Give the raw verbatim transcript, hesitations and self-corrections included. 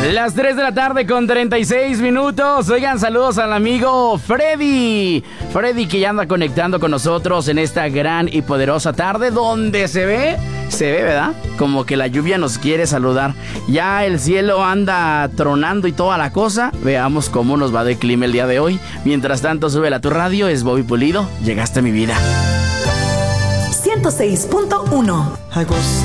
Las tres de la tarde con treinta y seis minutos. Oigan, saludos al amigo Freddy. Freddy que ya anda conectando con nosotros en esta gran y poderosa tarde donde se ve, se ve, ¿verdad? Como que la lluvia nos quiere saludar. Ya el cielo anda tronando y toda la cosa. Veamos cómo nos va de clima el día de hoy. Mientras tanto, súbela a tu radio. Es Bobby Pulido. Llegaste a mi vida. ciento seis punto uno.